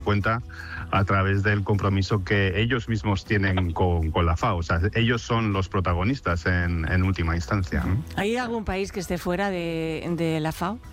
cuenta a través del compromiso que ellos mismos tienen con la FAO. O sea, ellos son los protagonistas en última instancia, ¿no? ¿Hay algún país que esté fuera de la FAO?